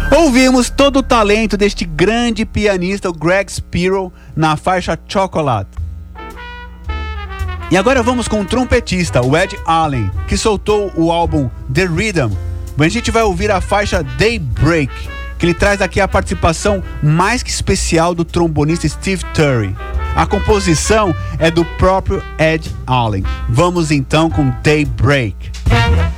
Ouvimos todo o talento deste grande pianista, o Greg Spiro, na faixa Chocolate. E agora vamos com o trompetista, o Ed Allen, que soltou o álbum The Rhythm. A gente vai ouvir a faixa Daybreak, que ele traz aqui a participação mais que especial do trombonista Steve Turry. A composição é do próprio Ed Allen. Vamos então com Daybreak.